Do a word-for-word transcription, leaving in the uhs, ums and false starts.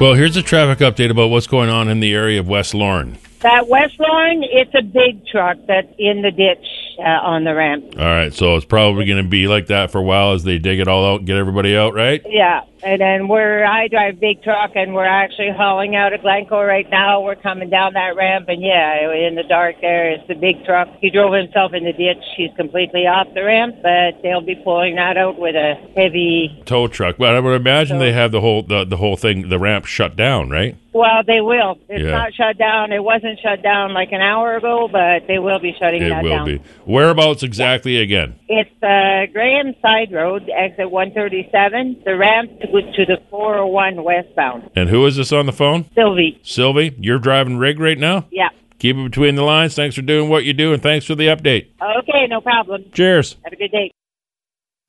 Well, here's a traffic update about what's going on in the area of West Lorne. That West Lorne, it's a big truck that's in the ditch uh, on the ramp. All right, so it's probably going to be like that for a while as they dig it all out and get everybody out, right? Yeah, and then we're, I drive big truck, and we're actually hauling out of Glencoe right now. We're coming down that ramp, and yeah, in the dark there, it's a big truck. He drove himself in the ditch. He's completely off the ramp, but they'll be pulling that out with a heavy tow truck. But I would imagine So- they have the whole the, the whole thing, the ramp shut down, right? Well, they will. It's Yeah. not shut down. It wasn't shut down like an hour ago, but they will be shutting It that will down. be. Whereabouts exactly again? It's uh, Graham Side Road, exit one thirty-seven. The ramp to, to the four oh one westbound. And who is this on the phone? Sylvie. Sylvie, you're driving rig right now? Yeah. Keep it between the lines. Thanks for doing what you do, and thanks for the update. Okay, no problem. Cheers. Have a good day.